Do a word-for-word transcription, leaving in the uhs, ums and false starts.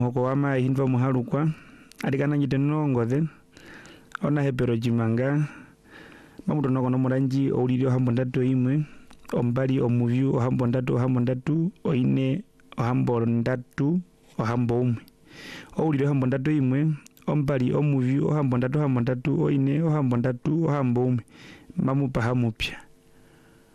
Muhoko wa mayi hinva muhalukwa alikana njite nongothe ona hepero jimanga mamutono kono muranji oulili ohambo ndatu imwe ombali omuvyu ohambo ndatu ohambo ndatu oine ohambo ndatu ohambo umwe oulili ohambo ndatu imwe ombali omuvyu ohambo ndatu ohambo ndatu oine ohambo ndatu ohambo umwe mamupa hamupya